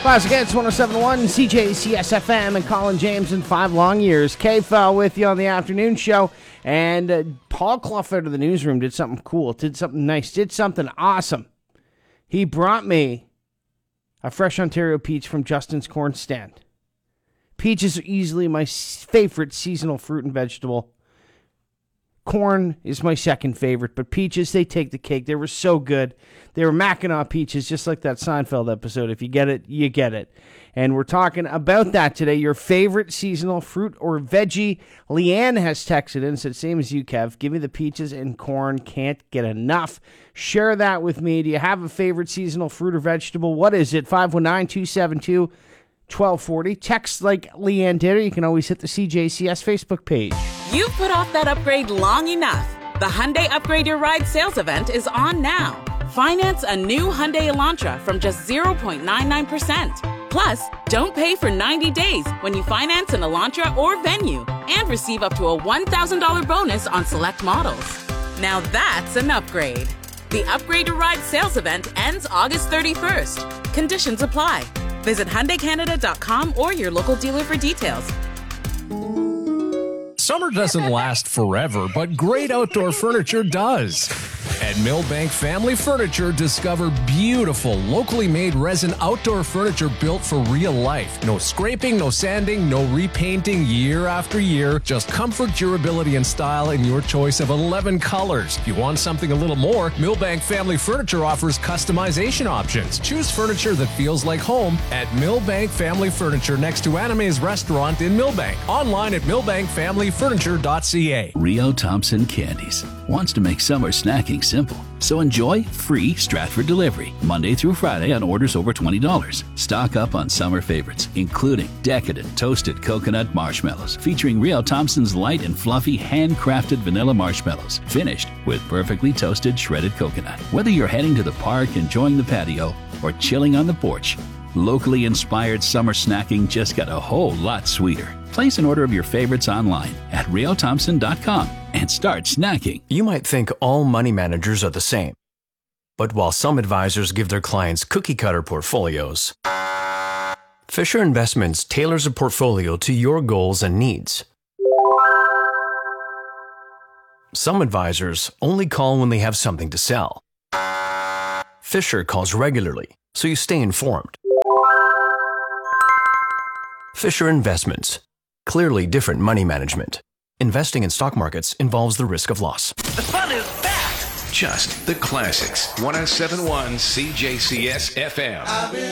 Classic Hits 107.1 CJCS FM and Colin James in 5 long years. K-Fel with you on the afternoon show. And Paul Clough out of the newsroom did something cool, did something nice, did something awesome. He brought me a fresh Ontario peach from Justin's Corn Stand. Peaches are easily my favorite seasonal fruit and vegetable. Corn is my second favorite, but peaches, they take the cake. They were so good. They were Mackinac peaches, just like that Seinfeld episode. If you get it, you get it. And we're talking about that today. Your favorite seasonal fruit or veggie. Leanne has texted in and said, same as you, Kev. Give me the peaches and corn. Can't get enough. Share that with me. Do you have a favorite seasonal fruit or vegetable? What is it? 519-272-1240. Text like Leanne did, or you can always hit the CJCS Facebook page. You've put off that upgrade long enough. The Hyundai Upgrade Your Ride sales event is on now. Finance a new Hyundai Elantra from just 0.99%. Plus, don't pay for 90 days when you finance an Elantra or Venue and receive up to a $1,000 bonus on select models. Now that's an upgrade. The Upgrade Your Ride sales event ends August 31st. Conditions apply. Visit HyundaiCanada.com or your local dealer for details. Summer doesn't last forever, but great outdoor furniture does. At Millbank Family Furniture, discover beautiful, locally made resin outdoor furniture built for real life. No scraping, no sanding, no repainting year after year. Just comfort, durability, and style in your choice of 11 colors. If you want something a little more, Millbank Family Furniture offers customization options. Choose furniture that feels like home at Millbank Family Furniture next to Anime's Restaurant in Millbank. Online at millbankfamilyfurniture.ca. Rio Thompson Candies wants to make summer snacking simple. So enjoy free Stratford delivery Monday through Friday on orders over $20. Stock up on summer favorites, including decadent toasted coconut marshmallows featuring Rio Thompson's light and fluffy handcrafted vanilla marshmallows, finished with perfectly toasted shredded coconut. Whether you're heading to the park, enjoying the patio, or chilling on the porch, locally inspired summer snacking just got a whole lot sweeter. Place an order of your favorites online at riothompson.com and start snacking. You might think all money managers are the same. But while some advisors give their clients cookie-cutter portfolios, Fisher Investments tailors a portfolio to your goals and needs. Some advisors only call when they have something to sell. Fisher calls regularly, so you stay informed. Fisher Investments. Clearly different money management. Investing in stock markets involves the risk of loss. The fun is back! Just the classics. 107.1 CJCS FM.